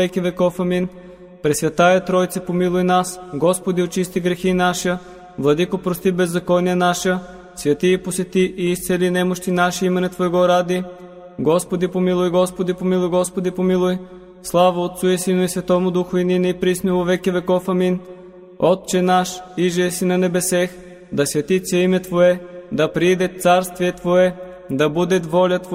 веки веков. Амин. Пресвятая Тройце, помилуй нас. Господи, очисти грехи наша. Владико, прости беззакония наша. Свети и посети и изцели немощи наши имене Твоего ради. Господи, помилуй, Господи, помилуй, Господи, помилуй. Слава Отцу и Сину и Светому Духу, и нине и присно во веки веков. Амин. Отче наш, иже си на небесех, да свети се име Твое, да прииде царствие Твое, да будет воля Твоя